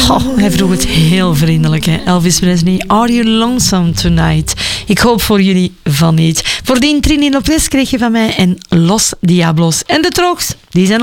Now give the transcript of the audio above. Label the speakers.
Speaker 1: hij vroeg het heel vriendelijk, hè? Elvis Presley, Are You Lonesome Tonight? Ik hoop voor jullie van niet. Voordien Trini Lopez kreeg je van mij en Los Diablos. En de Trogs, die zijn